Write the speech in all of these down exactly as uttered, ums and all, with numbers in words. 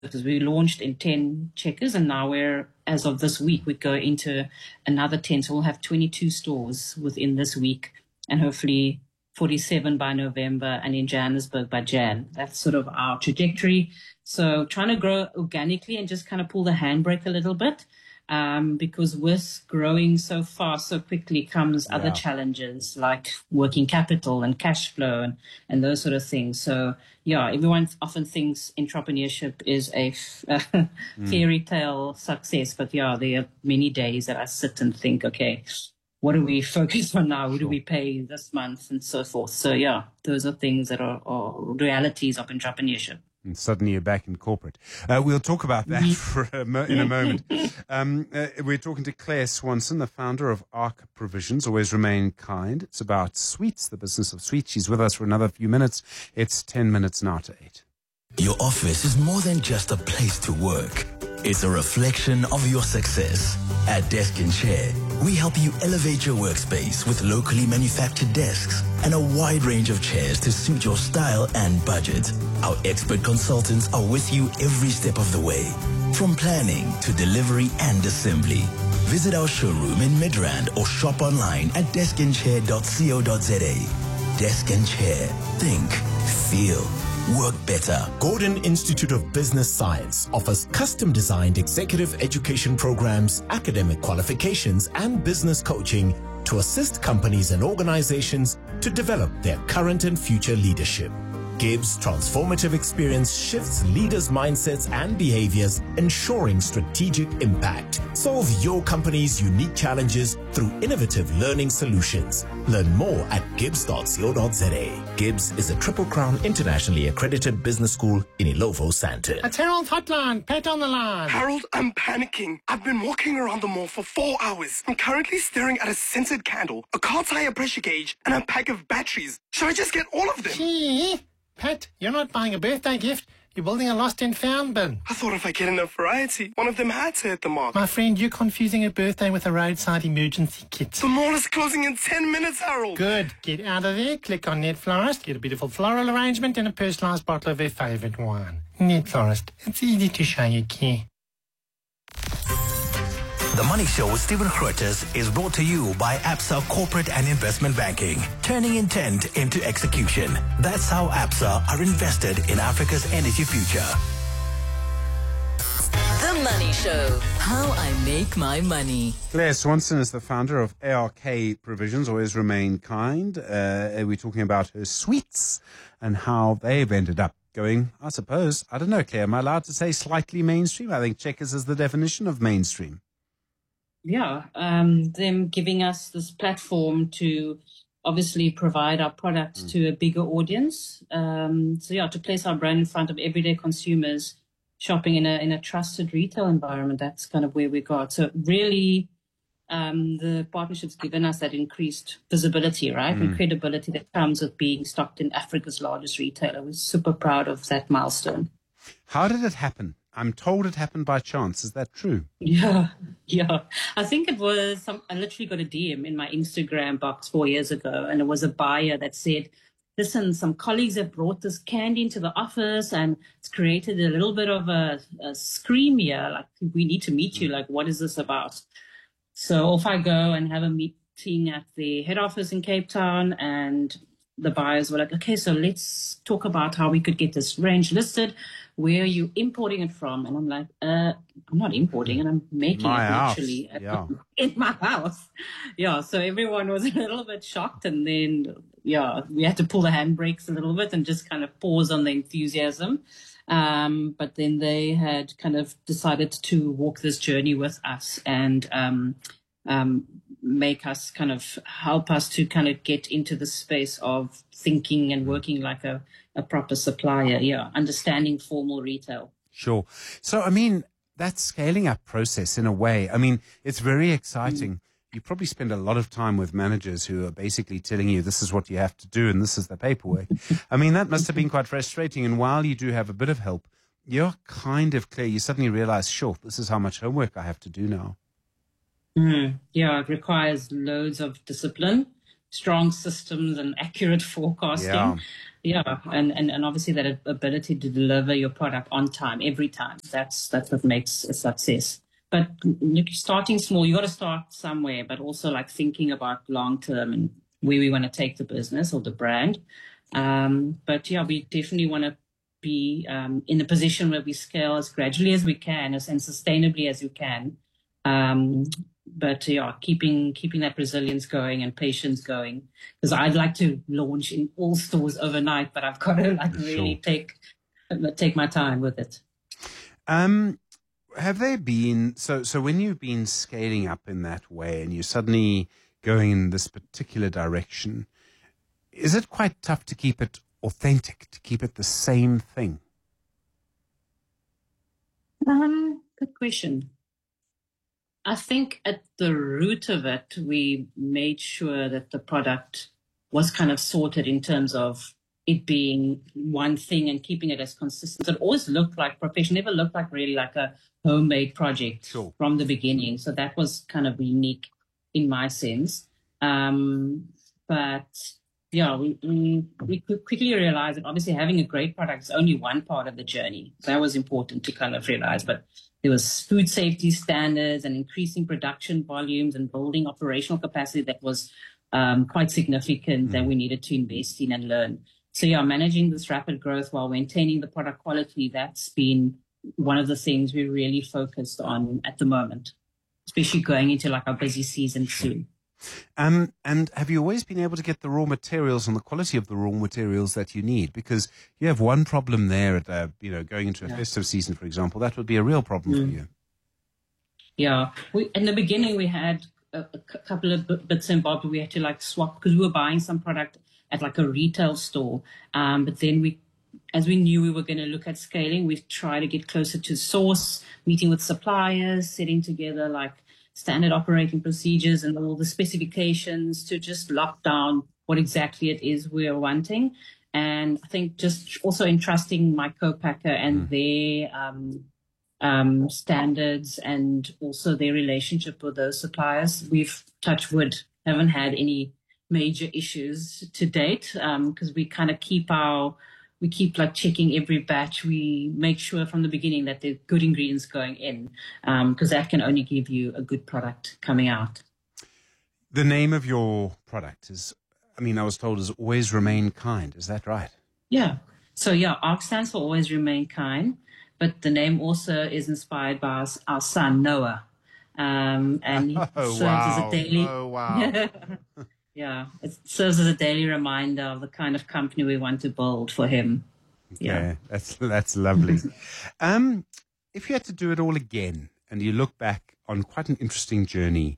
because we launched in ten Checkers, and now we're, as of this week, we go into another ten. So we'll have twenty-two stores within this week, and hopefully forty-seven by November, and in Johannesburg by Jan. That's sort of our trajectory. So trying to grow organically and just kind of pull the handbrake a little bit, um, because with growing so fast, so quickly comes yeah. other challenges like working capital and cash flow and, and those sort of things. So yeah, everyone often thinks entrepreneurship is a uh, mm. fairy tale success, but yeah, there are many days that I sit and think, okay, what do we focus on now? What sure. do we pay this month and so forth? So yeah, those are things that are, are realities of entrepreneurship. And suddenly you're back in corporate. Uh, we'll talk about that for a mo- in a moment. Um, uh, we're talking to Claire Swanson, the founder of Arc Provisions. Always remain kind. It's about sweets, the business of sweets. She's with us for another few minutes. It's ten minutes now to eight. Your office is more than just a place to work. It's a reflection of your success. At Desk and Chair, we help you elevate your workspace with locally manufactured desks and a wide range of chairs to suit your style and budget. Our expert consultants are with you every step of the way, from planning to delivery and assembly. Visit our showroom in Midrand or shop online at desk and chair dot co dot za. Desk and Chair. Think, feel, work better. Gordon Institute of Business Science offers custom-designed executive education programs, academic qualifications, and business coaching to assist companies and organizations to develop their current and future leadership. Gibbs Transformative Experience shifts leaders' mindsets and behaviors, ensuring strategic impact. Solve your company's unique challenges through innovative learning solutions. Learn more at gibbs dot co dot za. Gibbs is a Triple Crown internationally accredited business school in Ilovo, Sandton. It's Harold Hotline. Pet on the line. Harold, I'm panicking. I've been walking around the mall for four hours. I'm currently staring at a scented candle, a car tire pressure gauge, and a pack of batteries. Should I just get all of them? Gee, Pat, you're not buying a birthday gift. You're building a lost and found bin. I thought if I get enough variety, one of them had to hit the mark. My friend, you're confusing a birthday with a roadside emergency kit. The mall is closing in ten minutes, Harold. Good. Get out of there, click on Net Florist, get a beautiful floral arrangement and a personalised bottle of their favourite wine. Net Florist. It's easy to show you care. The Money Show with Stephen Grootes is brought to you by Absa Corporate and Investment Banking, turning intent into execution. That's how Absa are invested in Africa's energy future. The Money Show, how I make my money. Claire Swanson is the founder of A R K Provisions, Always Remain Kind. Uh, we're talking about her sweets and how they've ended up going, I suppose, I don't know, Claire, am I allowed to say slightly mainstream? I think Checkers is the definition of mainstream. Yeah, um, them giving us this platform to obviously provide our products mm. to a bigger audience. Um, so yeah, to place our brand in front of everyday consumers shopping in a in a trusted retail environment. That's kind of where we got. So really, um, the partnership's given us that increased visibility, right, mm. and credibility that comes with being stocked in Africa's largest retailer. We're super proud of that milestone. How did it happen? I'm told it happened by chance. Is that true? Yeah, yeah. I think it was, some, I literally got a D M in my Instagram box four years ago, and it was a buyer that said, listen, some colleagues have brought this candy into the office and it's created a little bit of a, a scream here. Like, we need to meet you. Like, what is this about? So off I go and have a meeting at the head office in Cape Town, and the buyers were like, okay, so let's talk about how we could get this range listed. Where are you importing it from? And I'm like, uh, I'm not importing it. I'm making my it house. actually yeah. in my house. Yeah. So everyone was a little bit shocked. And then, yeah, we had to pull the handbrakes a little bit and just kind of pause on the enthusiasm. Um, but then they had kind of decided to walk this journey with us and um, um, make us kind of help us to kind of get into the space of thinking and working like a, a proper supplier, yeah, understanding formal retail. Sure. So, I mean, that scaling up process in a way, I mean, it's very exciting. Mm. You probably spend a lot of time with managers who are basically telling you this is what you have to do and this is the paperwork. I mean, that must have been quite frustrating. And while you do have a bit of help, you're kind of clear. You suddenly realize, sure, this is how much homework I have to do now. Mm, yeah, it requires loads of discipline, strong systems and accurate forecasting. Yeah. Yeah, and, and, and obviously that ability to deliver your product on time, every time. That's that's what makes a success. But starting small, you got to start somewhere, but also like thinking about long term and where we want to take the business or the brand. Um, but yeah, we definitely want to be um, in a position where we scale as gradually as we can, as and sustainably as we can. Um, but yeah, keeping keeping that resilience going and patience going, because I'd like to launch in all stores overnight, but I've got to like really Sure. take take my time with it. Um, have there been, so, so when you've been scaling up in that way and you're suddenly going in this particular direction, is it quite tough to keep it authentic, to keep it the same thing? Um, good question. I think at the root of it, we made sure that the product was kind of sorted in terms of it being one thing and keeping it as consistent. So it always looked like professional, never looked like really like a homemade project Sure. from the beginning. So that was kind of unique in my sense. Um, but yeah, we, we, we could quickly realize that obviously having a great product is only one part of the journey. That was important to kind of realize, but there was food safety standards and increasing production volumes and building operational capacity that was um, quite significant mm. that we needed to invest in and learn. So yeah, managing this rapid growth while maintaining the product quality, that's been one of the things we really focused on at the moment, especially going into like our busy season soon. Um, and have you always been able to get the raw materials and the quality of the raw materials that you need? Because you have one problem there at, uh, you know, going into a yeah. festive season, for example, that would be a real problem mm. for you. Yeah. We, in the beginning, we had a, a couple of bits and bobs we had to like swap because we were buying some product at like a retail store. Um, but then we, as we knew we were going to look at scaling, we tried to get closer to source, meeting with suppliers, setting together like standard operating procedures and all the specifications to just lock down what exactly it is we're wanting. And I think just also entrusting my co-packer and mm. their um, um, standards and also their relationship with those suppliers. We've, touched wood, haven't had any major issues to date because um, we kind of keep our We keep like checking every batch. We make sure from the beginning that there's good ingredients going in because um, that can only give you a good product coming out. The name of your product is, I mean, I was told is Always Remain Kind. Is that right? Yeah. So yeah, A R C stands for Always Remain Kind, but the name also is inspired by our, our son, Noah. Um, and he oh, serves wow. as a daily... Oh, wow. Yeah, it serves as a daily reminder of the kind of company we want to build for him. Okay, yeah, that's that's lovely. um, if you had to do it all again, and you look back on quite an interesting journey,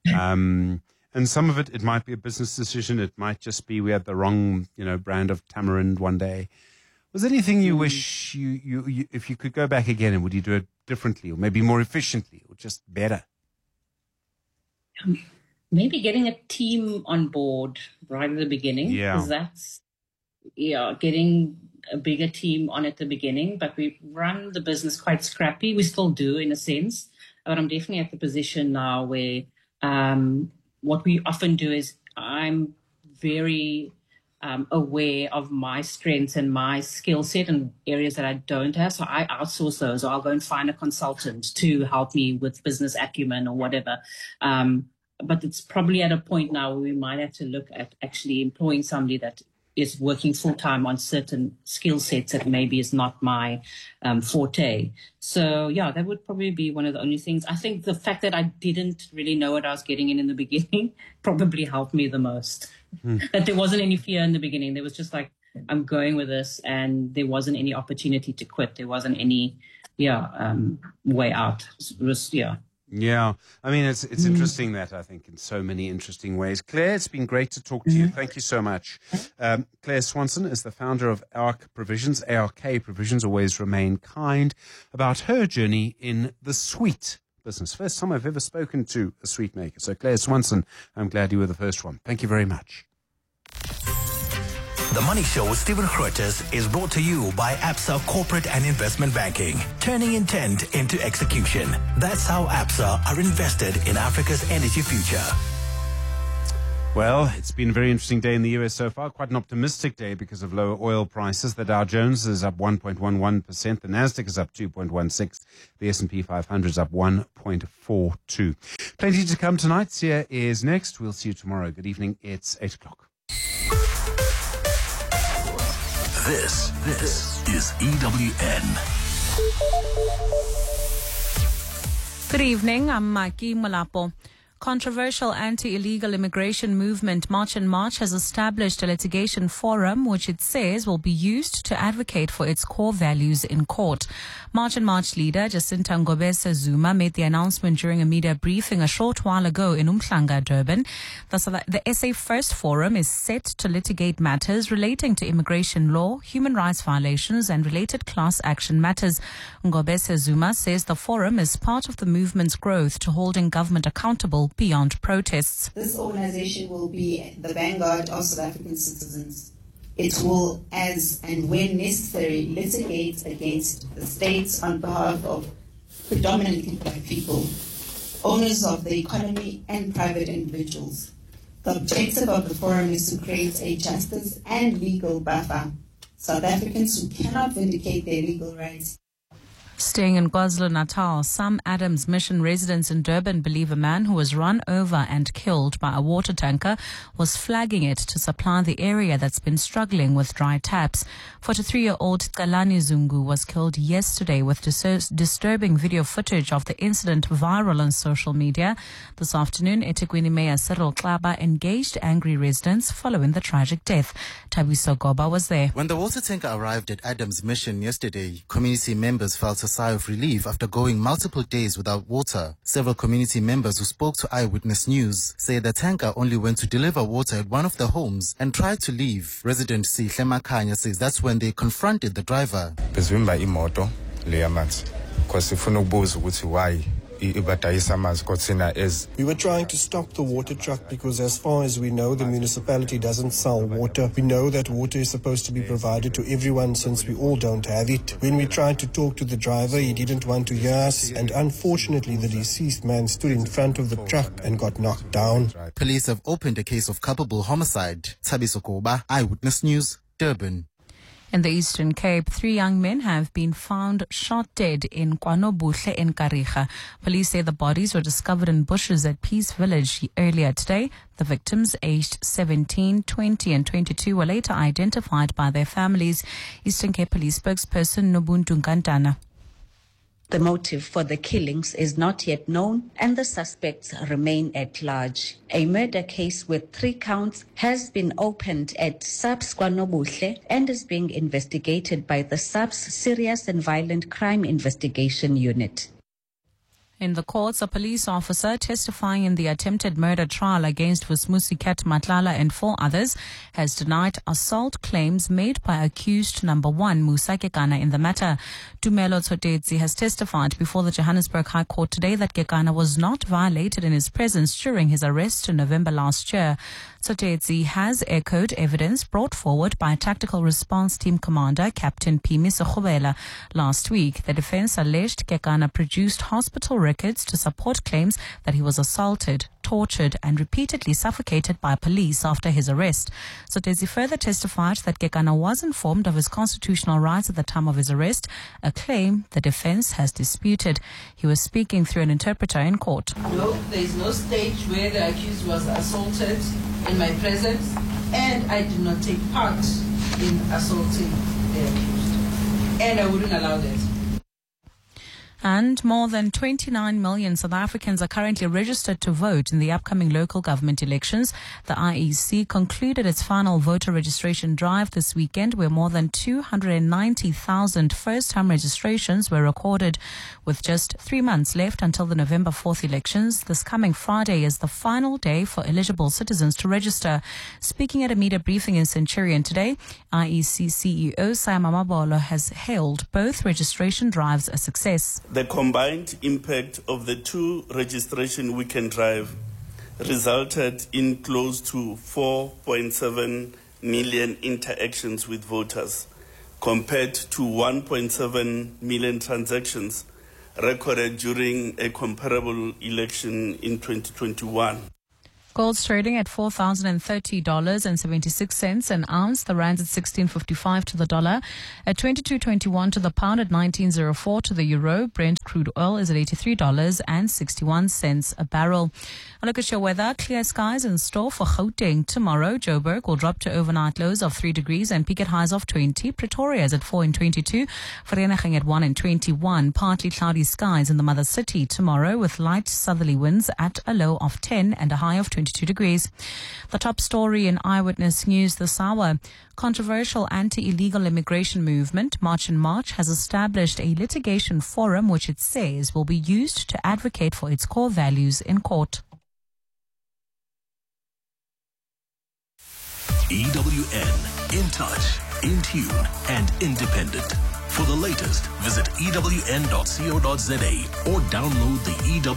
um, and some of it, it might be a business decision, it might just be we had the wrong, you know, brand of tamarind one day. Was there anything you mm. wish you, you, you, if you could go back again, and would you do it differently, or maybe more efficiently, or just better? Um, Maybe getting a team on board right at the beginning. Yeah. Because that's, yeah, getting a bigger team on at the beginning. But we run the business quite scrappy. We still do in a sense. But I'm definitely at the position now where um, what we often do is I'm very um, aware of my strengths and my skill set and areas that I don't have. So I outsource those, or I'll go and find a consultant to help me with business acumen or whatever. Um, But it's probably at a point now where we might have to look at actually employing somebody that is working full-time on certain skill sets that maybe is not my um, forte. So, yeah, that would probably be one of the only things. I think the fact that I didn't really know what I was getting in in the beginning probably helped me the most. Mm. That there wasn't any fear in the beginning. There was just like, I'm going with this, and there wasn't any opportunity to quit. There wasn't any, yeah, um, way out. It was, yeah. Yeah, I mean, it's it's interesting that I think in so many interesting ways. Claire, it's been great to talk to you. Thank you so much. Um, Claire Swanson is the founder of A R C Provisions, A R K Provisions, Always Remain Kind, about her journey in the sweet business. First time I've ever spoken to a sweet maker. So Claire Swanson, I'm glad you were the first one. Thank you very much. The Money Show with Stephen Grootes is brought to you by Absa Corporate and Investment Banking, turning intent into execution. That's how Absa are invested in Africa's energy future. Well, it's been a very interesting day in the U S so far. Quite an optimistic day because of lower oil prices. The Dow Jones is up one point one one percent. The Nasdaq is up two point one six. The S and P five hundred is up one point four two. Plenty to come tonight. Here is next. We'll see you tomorrow. Good evening. It's eight o'clock. This, this is E W N. Good evening, I'm Maki Molapo. Controversial anti-illegal immigration movement March and March has established a litigation forum which it says will be used to advocate for its core values in court. March and March leader Jacinta Ngobese Zuma made the announcement during a media briefing a short while ago in Umhlanga, Durban. The, the S A First Forum is set to litigate matters relating to immigration law, human rights violations and related class action matters. Ngobese Zuma says the forum is part of the movement's growth to holding government accountable beyond protests. This organization will be the vanguard of South African citizens. It will, as and when necessary, litigate against the states on behalf of predominantly black people, owners of the economy and private individuals. The objective of the forum is to create a justice and legal buffer. South Africans who cannot vindicate their legal rights. Staying in KwaZulu-Natal, some Adams Mission residents in Durban believe a man who was run over and killed by a water tanker was flagging it to supply the area that's been struggling with dry taps. forty-three-year-old Kalani Zungu was killed yesterday with dis- disturbing video footage of the incident viral on social media. This afternoon, eThekwini Mayor Cyril Klaba engaged angry residents following the tragic death. Tabiso Goba was there. When the water tanker arrived at Adams Mission yesterday, community members felt a sigh of relief after going multiple days without water. Several community members who spoke to Eyewitness News say the tanker only went to deliver water at one of the homes and tried to leave. Resident Sihle Makanya says that's when they confronted the driver. Why? We were trying to stop the water truck because as far as we know, the municipality doesn't sell water. We know that water is supposed to be provided to everyone since we all don't have it. When we tried to talk to the driver, he didn't want to hear us, and unfortunately the deceased man stood in front of the truck and got knocked down. Police have opened a case of culpable homicide. Tabiso Goba, Eyewitness News, Durban. In the Eastern Cape, three young men have been found shot dead in KwaNobuhle in Kariga. Police say the bodies were discovered in bushes at Peace Village earlier today. The victims, aged seventeen, twenty and twenty-two, were later identified by their families. Eastern Cape Police spokesperson Nobuntu Nkantana. The motive for the killings is not yet known and the suspects remain at large. A murder case with three counts has been opened at SAPS KwaNobuhle and is being investigated by the SAPS Serious and Violent Crime Investigation Unit. In the courts, a police officer testifying in the attempted murder trial against Vusmusi Kat Matlala and four others has denied assault claims made by accused number one, Musa Kekana, in the matter. Tumelo Tsotetsi has testified before the Johannesburg High Court today that Kekana was not violated in his presence during his arrest in November last year. Tsotetsi has echoed evidence brought forward by Tactical Response Team Commander Captain Pimi Sokhobela. Last week, the defense alleged Kekana produced hospital records to support claims that he was assaulted, tortured and repeatedly suffocated by police after his arrest. Tsotetsi further testified that Kekana was informed of his constitutional rights at the time of his arrest, a claim the defense has disputed. He was speaking through an interpreter in court. No, there is no stage where the accused was assaulted in my presence, and I did not take part in assaulting the accused, and I wouldn't allow that. And more than twenty-nine million South Africans are currently registered to vote in the upcoming local government elections. The I E C concluded its final voter registration drive this weekend, where more than two hundred ninety thousand first-time registrations were recorded. With just three months left until the November fourth elections, this coming Friday is the final day for eligible citizens to register. Speaking at a media briefing in Centurion today, I E C C E O Sayama Mabolo has hailed both registration drives a success. The combined impact of the two registration weekend drive resulted in close to four point seven million interactions with voters, compared to one point seven million transactions recorded during a comparable election in twenty twenty-one. Gold's trading at four thousand thirty dollars and seventy-six cents an ounce. The rand at sixteen fifty-five to the dollar, at twenty-two twenty-one to the pound, at nineteen oh four to the euro. Brent crude oil is at eighty-three dollars and sixty-one cents a barrel. A look at your weather. Clear skies in store for Gauteng tomorrow. Joburg will drop to overnight lows of three degrees and peak at highs of twenty. Pretoria is at four and twenty-two. Vereeniging at one and twenty-one. Partly cloudy skies in the mother city tomorrow with light southerly winds at a low of ten and a high of twenty-two degrees. The top story in Eyewitness News this hour. Controversial anti-illegal immigration movement, March and March, has established a litigation forum which it says will be used to advocate for its core values in court. E W N, in touch, in tune, and independent. For the latest, visit E W N dot co dot za or download the E W